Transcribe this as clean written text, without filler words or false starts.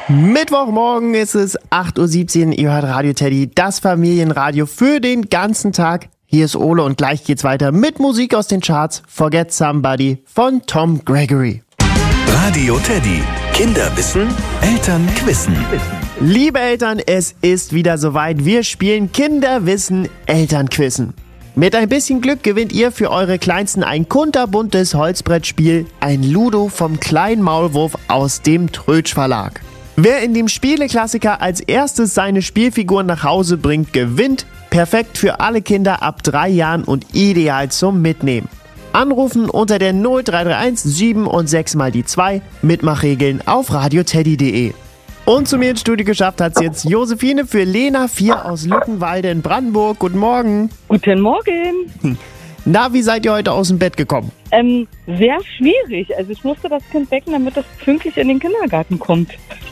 Mittwochmorgen ist es 8:17 Uhr. Ihr hört Radio Teddy, das Familienradio für den ganzen Tag. Hier ist Ole und gleich geht's weiter mit Musik aus den Charts. Forget Somebody von Tom Gregory. Radio Teddy. Kinder wissen, Eltern quissen. Liebe Eltern, es ist wieder soweit. Wir spielen Kinderwissen, Elternquissen. Mit ein bisschen Glück gewinnt ihr für eure Kleinsten ein kunterbuntes Holzbrettspiel, ein Ludo vom kleinen Maulwurf aus dem Trötsch Verlag. Wer in dem Spieleklassiker als erstes seine Spielfiguren nach Hause bringt, gewinnt. Perfekt für alle Kinder ab 3 Jahren und ideal zum Mitnehmen. Anrufen unter der 0331 7 und 6 mal die 2. Mitmachregeln auf radioteddy.de. Und zu mir ins Studio geschafft hat's jetzt Josephine für Lena 4 aus Luckenwalde in Brandenburg. Guten Morgen. Guten Morgen. Na, wie seid ihr heute aus dem Bett gekommen? Sehr schwierig. Also ich musste das Kind wecken, damit es pünktlich in den Kindergarten kommt.